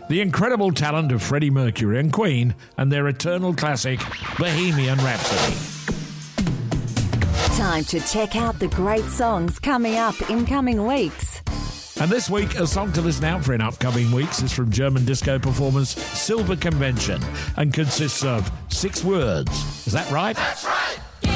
The incredible talent of Freddie Mercury and Queen and their eternal classic, Bohemian Rhapsody. Time to check out the great songs coming up in coming weeks. And this week, a song to listen out for in upcoming weeks is from German disco performers Silver Convention and consists of 6 words. Is that right? That's right!